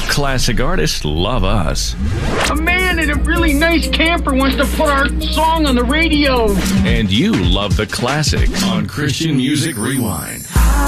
Classic artists love us. A man in a really nice camper wants to put our song on the radio. And you love the classics on Christian Music Rewind.